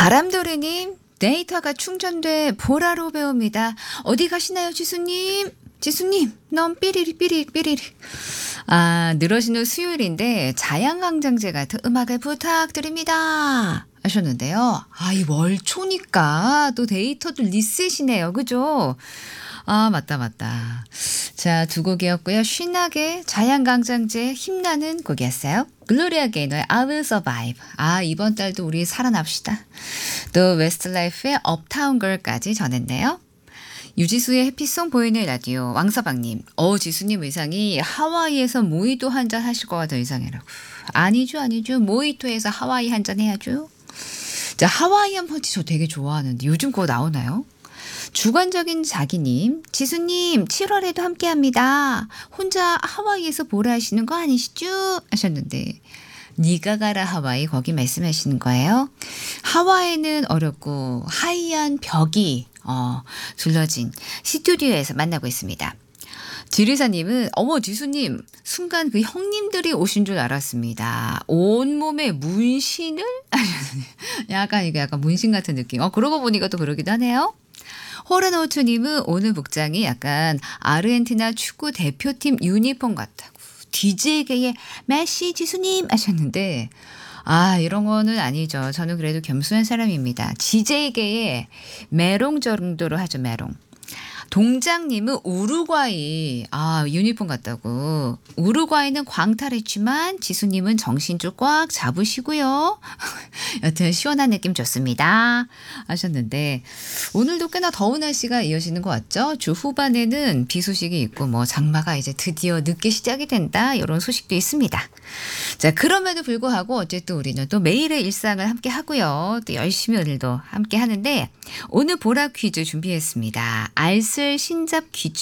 바람돌이님, 데이터가 충전돼 보라로 배웁니다. 어디 가시나요, 지수님? 지수님, 넌 삐리리 삐리리 삐리리. 늘어진 후 수요일인데 자양강장제 같은 음악을 부탁드립니다. 하셨는데요. 이 월초니까 또 데이터도 리셋이네요. 그죠? 맞다. 자, 두 곡이었고요. 신나게 자양강장제 힘나는 곡이었어요. 글로리아 게이너의 I Will Survive. 이번 달도 우리 살아납시다. 또 웨스트라이프의 업타운 걸까지 전했네요. 유지수의 해피송 보이는 라디오 왕서방님. 지수님 의상이 하와이에서 모히또 한잔 하실 것 같은 의상이라고. 아니죠. 모히또에서 하와이 한잔 해야죠. 자, 하와이안 펀치 저 되게 좋아하는데 요즘 그거 나오나요? 주관적인 자기님, 지수님 7월에도 함께합니다. 혼자 하와이에서 보라 하시는 거 아니시죠? 하셨는데 니가 가라 하와이 거기 말씀하시는 거예요? 하와이는 어렵고 하이안 벽이 둘러진 스튜디오에서 만나고 있습니다. 지리사님은 지수님 순간 그 형님들이 오신 줄 알았습니다. 온몸에 문신을? 약간 이게 약간 문신 같은 느낌. 그러고 보니까 또 그러기도 하네요. 호르노우트님은 오늘 복장이 약간 아르헨티나 축구 대표팀 유니폼 같다고. DJ계의 메시 지수님 하셨는데 이런 거는 아니죠. 저는 그래도 겸손한 사람입니다. DJ계의 메롱 정도로 하죠. 메롱. 동장님은 우루과이 유니폼 같다고. 우루과이는 광탈했지만 지수님은 정신 좀 꽉 잡으시고요. 여튼 시원한 느낌 좋습니다 하셨는데 오늘도 꽤나 더운 날씨가 이어지는 것 같죠. 주 후반에는 비 소식이 있고 장마가 이제 드디어 늦게 시작이 된다 이런 소식도 있습니다. 자, 그럼에도 불구하고 어쨌든 우리는 또 매일의 일상을 함께 하고요. 또 열심히 오늘도 함께 하는데 오늘 보라 퀴즈 준비했습니다. 알쓸 신잡 퀴즈